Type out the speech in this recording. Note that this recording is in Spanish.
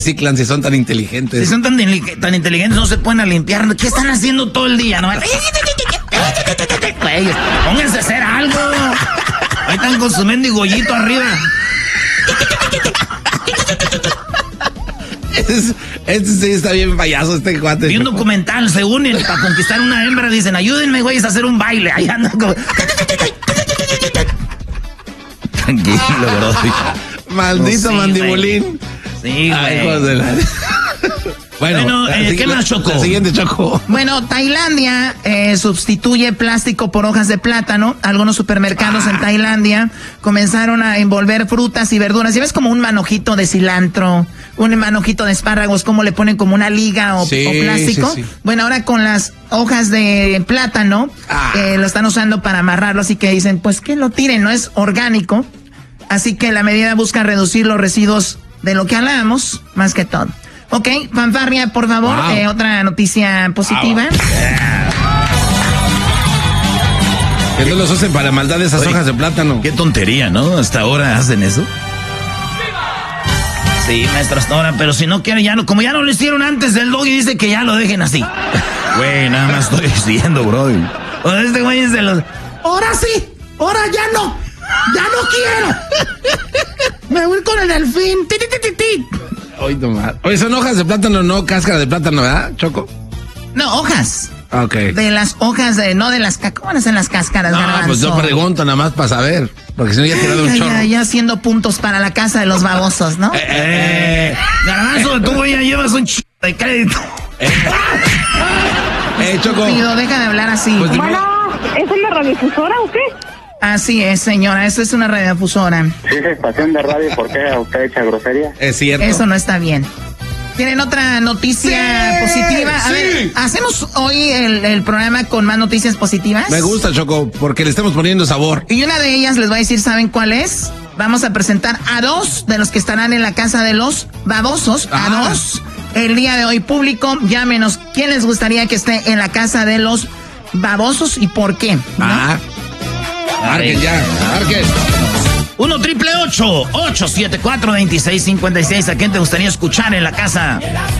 reciclan si son tan inteligentes? Si son tan inteligentes no se pueden limpiar. ¿Qué están haciendo todo el día? ¿No? Pónganse a hacer algo. Ahí están con su mendigo gollito arriba. Este sí está bien payaso, este cuate. Vi un documental, se unen para conquistar una hembra. Dicen, ayúdenme, güeyes, a hacer un baile. Ahí andan como... Tranquilo, bro. Maldito mandibulín. Sí, güey. Bueno, ¿qué más, Choco? La siguiente, Choco. Bueno, Tailandia sustituye plástico por hojas de plátano. Algunos supermercados en Tailandia comenzaron a envolver frutas y verduras. ¿Ya ves como un manojito de cilantro, un manojito de espárragos, como le ponen como una liga o plástico? Sí. Bueno, ahora con las hojas de plátano lo están usando para amarrarlo. Así que dicen, pues que lo tiren, no es orgánico. Así que la medida busca reducir los residuos de lo que hablábamos, más que todo. Ok, fanfarria, por favor, otra noticia positiva. Que no los usen para maldad esas hojas de plátano. Qué tontería, ¿no? Hasta ahora hacen eso. Sí, maestro, hasta ahora, pero si no quieren, ya no, como ya no lo hicieron antes, el Doggy dice que ya lo dejen así. Güey, nada más estoy diciendo, bro. O este güey es de los... Ahora sí, ahora ya no quiero. Me voy con el delfín. Oye, son hojas de plátano, no cáscara de plátano, ¿verdad, Choco? No, hojas. Ok. De las hojas, no de las... ¿Cómo van a ser las cáscaras, Garbanzo? Pues yo pregunto nada más para saber. Porque si no ya he tirado un chorro. Ya haciendo puntos para la casa de los babosos, ¿no? Garbanzo, tú ya llevas un de crédito. Choco. Pido, deja de hablar así. Pues, bueno, ¿es una radiodifusora o qué? Así es, señora, eso es una radiodifusora. Si es estación de radio, ¿por qué usted echa grosería? Es cierto. Eso no está bien. ¿Tienen otra noticia positiva? A ver, ¿hacemos hoy el programa con más noticias positivas? Me gusta, Choco, porque le estamos poniendo sabor. Y una de ellas les voy a decir, ¿saben cuál es? Vamos a presentar a 2 de los que estarán en la casa de los babosos. A 2. El día de hoy, público, llámenos. ¿Quién les gustaría que esté en la casa de los babosos y por qué? ¿No? Marquen ya, marquen. 1-888-874-2656. ¿A quién te gustaría escuchar en la casa